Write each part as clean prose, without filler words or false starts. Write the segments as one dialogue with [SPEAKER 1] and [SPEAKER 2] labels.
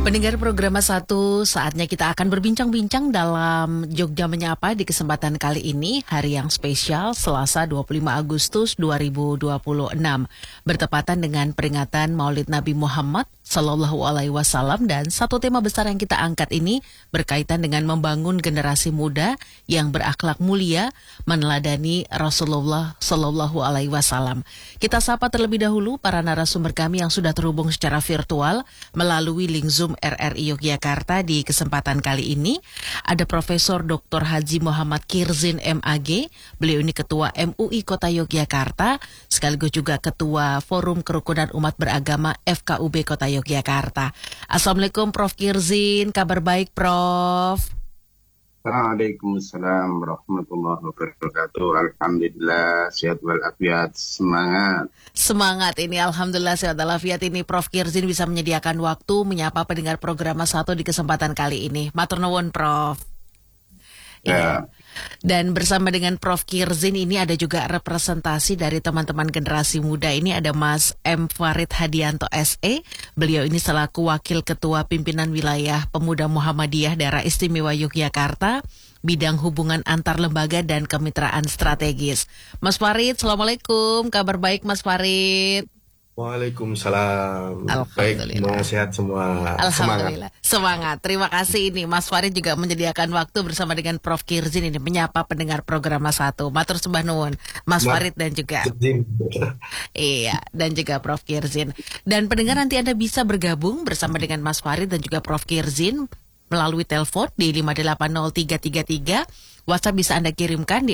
[SPEAKER 1] Pendengar program satu, saatnya kita akan berbincang-bincang dalam Jogja Menyapa di kesempatan kali ini, hari yang spesial Selasa 25 Agustus 2026, bertepatan dengan peringatan Maulid Nabi Muhammad Sallallahu Alaihi Wasallam, dan satu tema besar yang kita angkat ini berkaitan dengan membangun generasi muda yang berakhlak mulia, meneladani Rasulullah Sallallahu Alaihi Wasallam. Kita sapa terlebih dahulu para narasumber kami yang sudah terhubung secara virtual melalui link Zoom RRI Yogyakarta di kesempatan kali ini. Ada Profesor Dr. Haji Muhammad Kirzin MAG, beliau ini Ketua MUI Kota Yogyakarta, sekaligus juga Ketua Forum Kerukunan Umat Beragama FKUB Kota Yogyakarta. Assalamualaikum Prof. Kirzin, kabar baik Prof?
[SPEAKER 2] Waalaikumsalam warahmatullahi wabarakatuh. Alhamdulillah, sehat walafiat. Semangat.
[SPEAKER 1] Semangat ini, alhamdulillah sehat walafiat ini. Prof. Kirzin bisa menyediakan waktu menyapa pendengar program satu di kesempatan kali ini. Matur nuwun Prof.
[SPEAKER 2] Ya.
[SPEAKER 1] Dan bersama dengan Prof. Kirzin ini ada juga representasi dari teman-teman generasi muda. Ini ada Mas M. Farid Hadianto SE. Beliau ini selaku Wakil Ketua Pimpinan Wilayah Pemuda Muhammadiyah Daerah Istimewa Yogyakarta, bidang hubungan antar lembaga dan kemitraan strategis. Mas Farid, Assalamualaikum. Kabar baik Mas Farid?
[SPEAKER 3] Waalaikumsalam. Baik, semua sehat semua.
[SPEAKER 1] Alhamdulillah. Semangat. Terima kasih ini Mas Farid juga menyediakan waktu bersama dengan Prof. Kirzin ini menyapa pendengar program satu. Matur sembah nuwun Mas Farid dan juga iya, dan juga Prof. Kirzin. Dan pendengar, nanti Anda bisa bergabung bersama dengan Mas Farid dan juga Prof. Kirzin melalui telepon di 580333. WhatsApp bisa Anda kirimkan di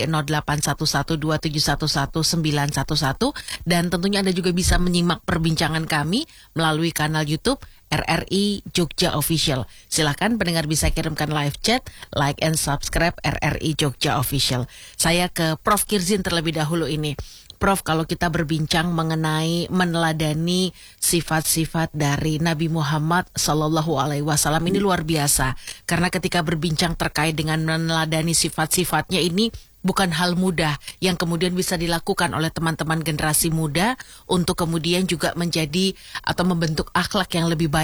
[SPEAKER 1] 0811271111, dan tentunya Anda juga bisa menyimak perbincangan kami melalui kanal YouTube RRI Jogja Official. Silakan pendengar bisa kirimkan live chat, like and subscribe RRI Jogja Official. Saya ke Prof. Kirzin terlebih dahulu ini. Prof, kalau kita berbincang mengenai meneladani sifat-sifat dari Nabi Muhammad Sallallahu Alaihi Wasallam, ini luar biasa. Karena ketika berbincang terkait dengan meneladani sifat-sifatnya ini bukan hal mudah yang kemudian bisa dilakukan oleh teman-teman generasi muda untuk kemudian juga menjadi atau membentuk akhlak yang lebih baik